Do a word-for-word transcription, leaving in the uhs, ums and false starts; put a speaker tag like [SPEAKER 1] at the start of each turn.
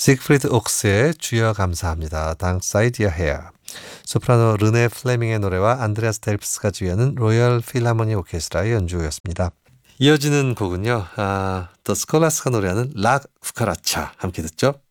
[SPEAKER 1] 지그프리드 옥스의 주여 감사합니다. Downside Your Hair. 소프라노 르네 플레밍의 노래와 안드레아스 델프스가 지휘하는 로열 필하모니 오케스트라의 연주였습니다. 이어지는 곡은요. 아, 더 스콜라스가 노래하는 락 후카라차 함께 듣죠.